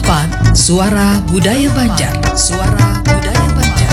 4. Suara Budaya Banjar. Suara Budaya Banjar.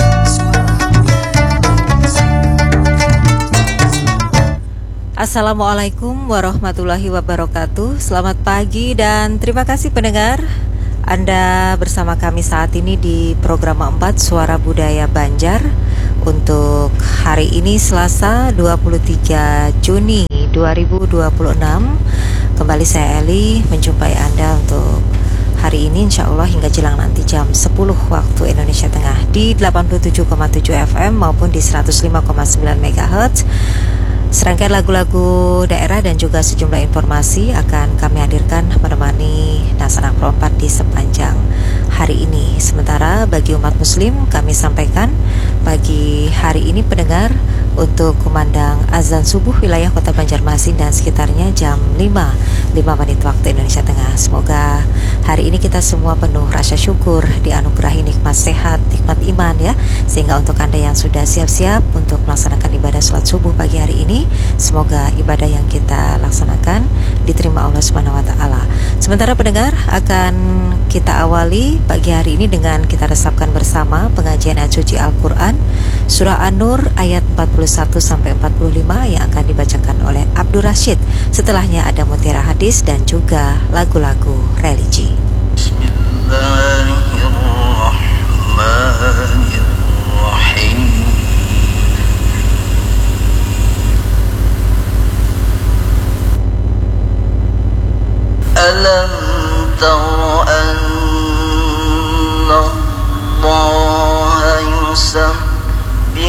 Assalamualaikum warahmatullahi wabarakatuh. Selamat pagi dan terima kasih pendengar. Anda bersama kami saat ini di program 4 Suara Budaya Banjar. Untuk hari ini Selasa 23 Juni 2026. Kembali saya Eli menjumpai Anda untuk hari ini insya Allah hingga jelang nanti jam 10 waktu Indonesia Tengah di 87,7 FM maupun di 105,9 MHz. Serangkaian lagu-lagu daerah dan juga sejumlah informasi akan kami hadirkan menemani Nasana Perempat di sepanjang hari ini. Sementara bagi umat muslim kami sampaikan pagi hari ini pendengar untuk kumandang azan subuh wilayah kota Banjarmasin dan sekitarnya jam 5 menit waktu Indonesia Tengah. Semoga hari ini kita semua penuh rasa syukur, dianugerahi nikmat sehat, nikmat iman ya. Sehingga untuk Anda yang sudah siap-siap untuk melaksanakan ibadah sholat subuh pagi hari ini, semoga ibadah yang kita laksanakan diterima Allah Subhanahu wa taala. Sementara pendengar akan kita awali pagi hari ini dengan kita resapkan bersama pengajian ayat suci Al-Qur'an surah An-Nur ayat 41 sampai 45 yang akan dibacakan oleh Abdul Rashid. Setelahnya ada mutiara hadis dan juga lagu-lagu religi. Bismillahirrahmanirrahim. Alam tara